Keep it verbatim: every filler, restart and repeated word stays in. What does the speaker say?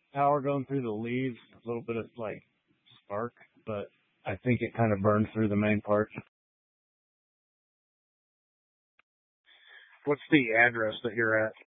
power going through the leaves, a little bit of like spark, but I think it kind of burned through the main part. What's the address that you're at?